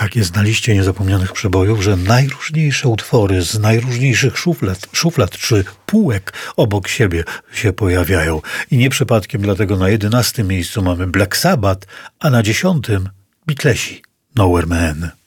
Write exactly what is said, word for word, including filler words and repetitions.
tak jest na liście niezapomnianych przebojów, że najróżniejsze utwory z najróżniejszych szuflad, szuflad czy półek obok siebie się pojawiają. I nie przypadkiem dlatego na jedenastym miejscu mamy Black Sabbath, a na dziesiątym Beatlesi, Nowhere Man.